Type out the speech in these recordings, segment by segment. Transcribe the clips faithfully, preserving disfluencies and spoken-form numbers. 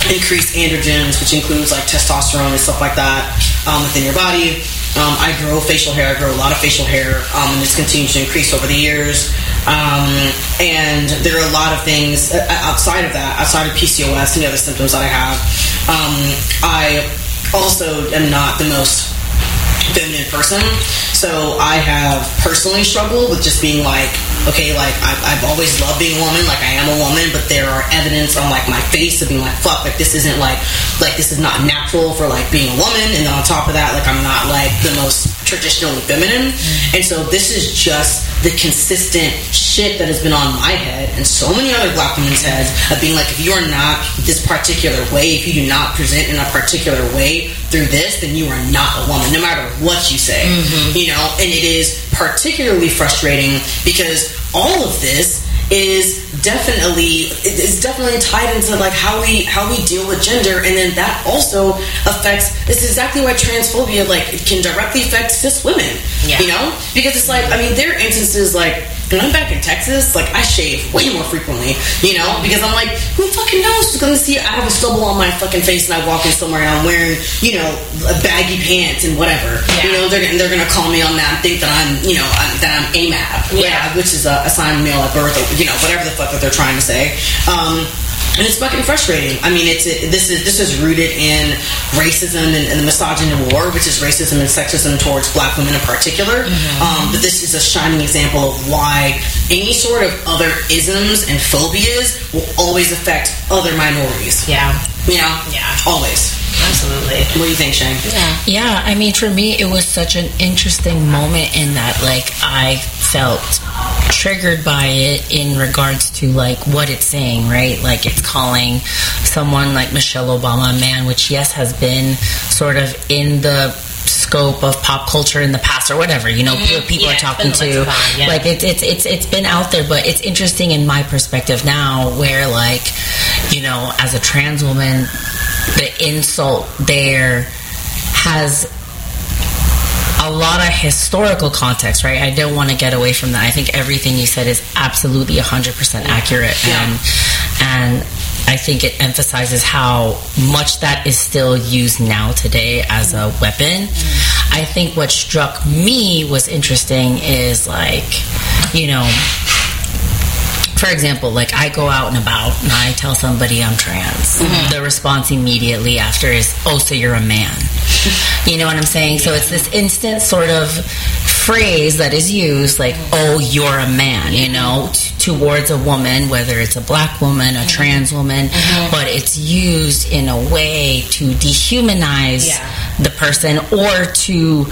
increased androgens, which includes like testosterone and stuff like that um, within your body. Um, I grow facial hair. I grow a lot of facial hair, um, and it's continued to increase over the years. Um, and there are a lot of things outside of that, outside of P C O S and the other symptoms that I have. Um, I also am not the most feminine person, so I have personally struggled with just being like, okay, like I've, I've always loved being a woman, like I am a woman, but there are evidence on like my face of being like, fuck, like this isn't like, like this is not natural for like being a woman, and then on top of that, like I'm not like the most traditionally feminine, mm-hmm. and so this is just the consistent shit that has been on my head and so many other black women's heads of being like, if you are not this particular way, if you do not present in a particular way through this, then you are not a woman, no matter what you say, mm-hmm. you know, and it is particularly frustrating because all of this is definitely it's definitely tied into like how we how we deal with gender, and then that also affects. This is exactly why transphobia like can directly affect cis women. Yeah. You know, because it's like, I mean, there are instances like when I'm back in Texas, like I shave way more frequently. You know, because I'm like, who fucking knows who's gonna see I have a stubble on my fucking face and I walk in somewhere and I'm wearing, you know, baggy pants and whatever. Yeah. You know, they're they're gonna call me on that and think that I'm, you know, I'm, that I'm A M A B, yeah, which is a assigned male at birth, or, you know, whatever the fuck that they're trying to say. Um, and it's fucking frustrating. I mean, it's it, this is this is rooted in racism and, and the misogyny war, which is racism and sexism towards black women in particular. Mm-hmm. Um, but this is a shining example of why any sort of other isms and phobias will always affect other minorities. Yeah. You know? Yeah. Always. Absolutely. What do you think, Shane? Yeah. Yeah, I mean, for me, it was such an interesting moment in that, like, I felt triggered by it in regards to, like, what it's saying, right? Like, it's calling someone like Michelle Obama a man, which, yes, has been sort of in the scope of pop culture in the past or whatever, you know, mm-hmm. people yeah, are talking to, yeah. like, it's, it's, it's, it's been out there, but it's interesting in my perspective now where, like, you know, as a trans woman, the insult there has a lot of historical context, right? I don't want to get away from that. I think everything you said is absolutely one hundred percent accurate. Yeah. And, and I think it emphasizes how much that is still used now today as a weapon. Mm. I think what struck me was interesting is, like, you know, for example, like I go out and about and I tell somebody I'm trans. Mm-hmm. The response immediately after is, oh, so you're a man. You know what I'm saying? So it's this instant sort of phrase that is used, like, oh, you're a man, you know, t- towards a woman, whether it's a black woman, a mm-hmm. trans woman, mm-hmm. but it's used in a way to dehumanize yeah. the person or to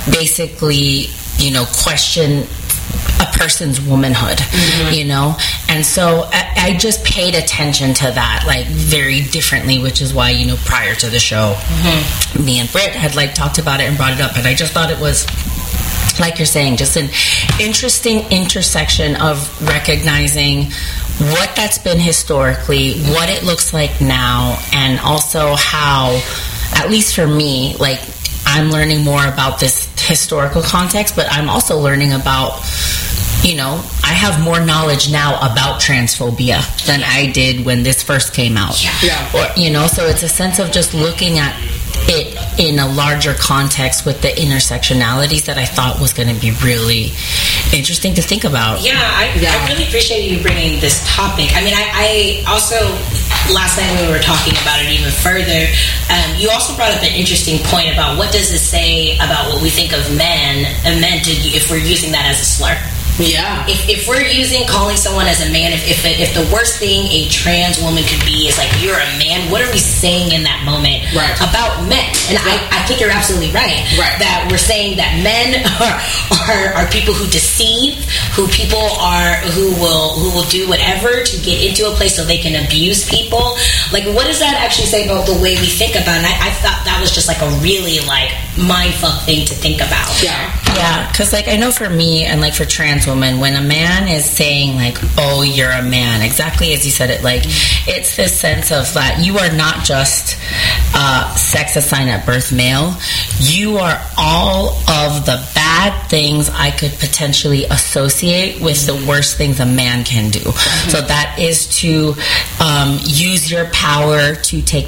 basically, you know, question a person's womanhood, mm-hmm. you know? And so I, I just paid attention to that, like, very differently, which is why, you know, prior to the show, mm-hmm. me and Britt had, like, talked about it and brought it up, and I just thought it was, like you're saying, just an interesting intersection of recognizing what that's been historically, what it looks like now, and also how, at least for me, like, I'm learning more about this historical context, but I'm also learning about, you know, I have more knowledge now about transphobia than I did when this first came out. Yeah. Or, you know, so it's a sense of just looking at it in a larger context with the intersectionalities that I thought was going to be really interesting to think about. Yeah, I, yeah. I really appreciate you bringing this topic. I mean, I, I also, last night when we were talking about it even further, um, you also brought up an interesting point about what does it say about what we think of men, and men to, if we're using that as a slur. Yeah. If, if we're using calling someone as a man, if if, if the worst thing a trans woman could be is like, you're a man, what are we saying in that moment right. about men? And I, I think you're absolutely right. Right. That we're saying that men are, are are people who deceive, who people are who will who will do whatever to get into a place so they can abuse people. Like, what does that actually say about the way we think about it? And I, I thought that was just like a really like mindfuck thing to think about. Yeah. Yeah, because like I know for me and like for trans women, when a man is saying like, oh, you're a man, exactly as you said it, like mm-hmm. it's this sense of that you are not just uh, sex assigned at birth male, you are all of the bad things I could potentially associate with the worst things a man can do. Mm-hmm. So that is to um, use your power to take